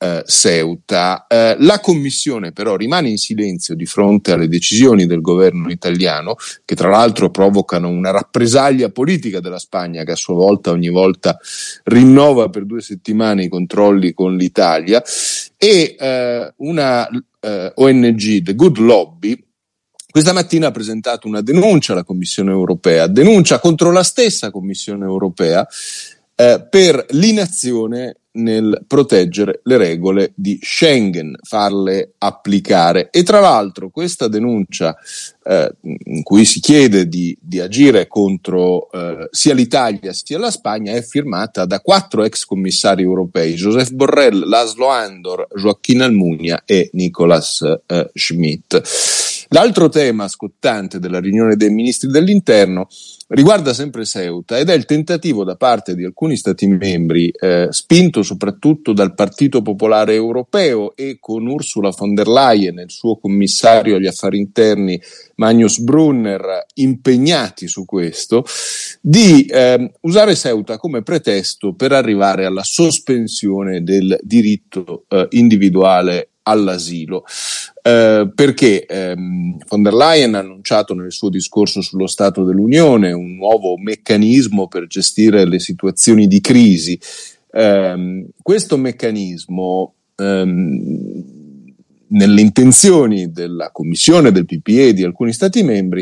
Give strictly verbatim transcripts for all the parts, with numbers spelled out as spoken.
eh, Ceuta. Eh, la Commissione però rimane in silenzio di fronte alle decisioni del governo italiano, che tra l'altro provocano una rappresaglia politica della Spagna, che a sua volta ogni volta rinnova per due settimane i controlli con l'Italia, e eh, una eh, O N G, The Good Lobby, questa mattina ha presentato una denuncia alla Commissione europea, denuncia contro la stessa Commissione europea eh, per l'inazione nel proteggere le regole di Schengen, farle applicare. E tra l'altro questa denuncia eh, in cui si chiede di, di agire contro eh, sia l'Italia sia la Spagna è firmata da quattro ex commissari europei: Josep Borrell, Laszlo Andor, Joaquín Almunia e Nicolas eh, Schmit. L'altro tema scottante della riunione dei ministri dell'interno riguarda sempre Ceuta ed è il tentativo da parte di alcuni stati membri, eh, spinto soprattutto dal Partito Popolare Europeo e con Ursula von der Leyen e il suo commissario agli affari interni Magnus Brunner impegnati su questo, di eh, usare Ceuta come pretesto per arrivare alla sospensione del diritto eh, individuale all'asilo. Eh, perché ehm, von der Leyen ha annunciato nel suo discorso sullo Stato dell'Unione un nuovo meccanismo per gestire le situazioni di crisi. Eh, questo meccanismo, ehm, nelle intenzioni della Commissione, del P P E e di alcuni Stati membri,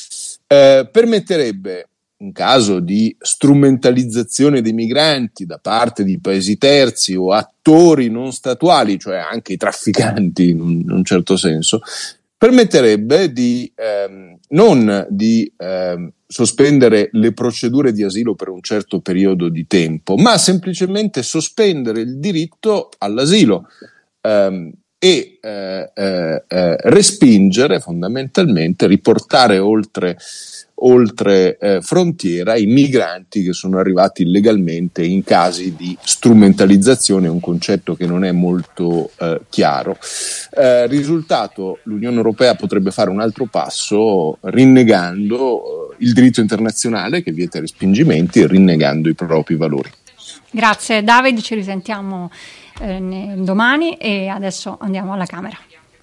eh, permetterebbe, in caso di strumentalizzazione dei migranti da parte di paesi terzi o attori non statuali, cioè anche i trafficanti in un, in un certo senso, permetterebbe di ehm, non di ehm, sospendere le procedure di asilo per un certo periodo di tempo, ma semplicemente sospendere il diritto all'asilo ehm, e eh, eh, eh, respingere, fondamentalmente, riportare oltre oltre eh, frontiera i migranti che sono arrivati illegalmente in casi di strumentalizzazione, un concetto che non è molto eh, chiaro. Eh, risultato, l'Unione Europea potrebbe fare un altro passo rinnegando eh, il diritto internazionale che vieta i respingimenti e rinnegando i propri valori. Grazie David, ci risentiamo eh, domani e adesso andiamo alla Camera.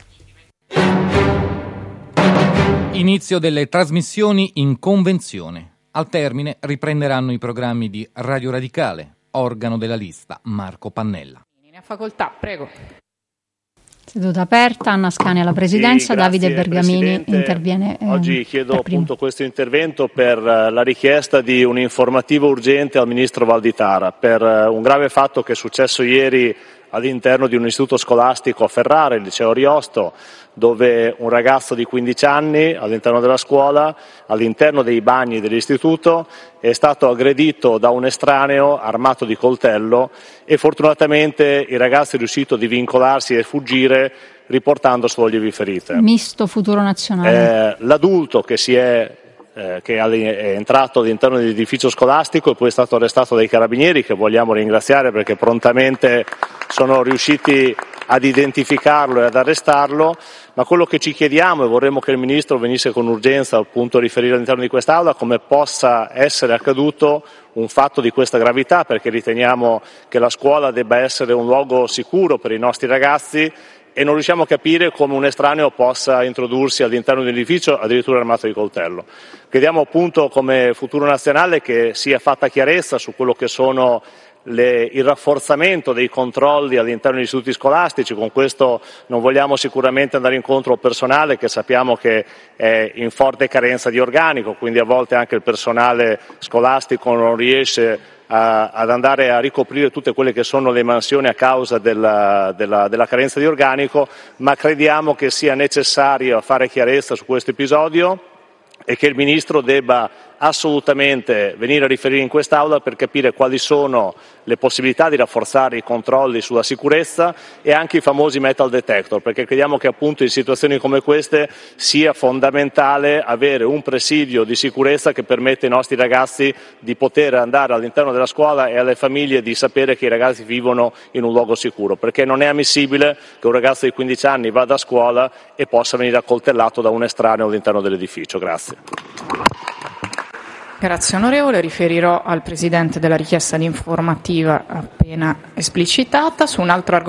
Inizio delle trasmissioni in convenzione. Al termine riprenderanno i programmi di Radio Radicale, organo della lista Marco Pannella. A facoltà, prego. Seduta aperta, Anna Scani alla presidenza, sì, Davide Bergamini Presidente. interviene. Eh, Oggi chiedo appunto questo intervento per uh, la richiesta di un informativo urgente al Ministro Valditara per uh, un grave fatto che è successo ieri all'interno di un istituto scolastico a Ferrara, il liceo Ariosto, dove un ragazzo di quindici anni all'interno della scuola, all'interno dei bagni dell'istituto, è stato aggredito da un estraneo armato di coltello e fortunatamente il ragazzo è riuscito a divincolarsi e fuggire riportando solo lievi ferite. Misto Futuro Nazionale. Eh, l'adulto che si è Eh, che è entrato all'interno dell'edificio scolastico e poi è stato arrestato dai carabinieri, che vogliamo ringraziare perché prontamente sono riusciti ad identificarlo e ad arrestarlo, ma quello che ci chiediamo, e vorremmo che il Ministro venisse con urgenza appunto a riferire all'interno di quest'Aula, come possa essere accaduto un fatto di questa gravità, perché riteniamo che la scuola debba essere un luogo sicuro per i nostri ragazzi e non riusciamo a capire come un estraneo possa introdursi all'interno di un edificio addirittura armato di coltello. Chiediamo appunto come Futuro Nazionale che sia fatta chiarezza su quello che sono le, il rafforzamento dei controlli all'interno degli istituti scolastici. Con questo non vogliamo sicuramente andare incontro al personale che sappiamo che è in forte carenza di organico, quindi a volte anche il personale scolastico non riesce A, ad andare a ricoprire tutte quelle che sono le mansioni a causa della, della, della carenza di organico, ma crediamo che sia necessario fare chiarezza su questo episodio e che il Ministro debba assolutamente venire a riferire in quest'Aula per capire quali sono le possibilità di rafforzare i controlli sulla sicurezza e anche i famosi metal detector, perché crediamo che appunto in situazioni come queste sia fondamentale avere un presidio di sicurezza che permette ai nostri ragazzi di poter andare all'interno della scuola e alle famiglie di sapere che i ragazzi vivono in un luogo sicuro, perché non è ammissibile che un ragazzo di quindici anni vada a scuola e possa venire accoltellato da un estraneo all'interno dell'edificio. Grazie. Grazie onorevole, riferirò al Presidente della richiesta di informativa appena esplicitata su un altro argomento.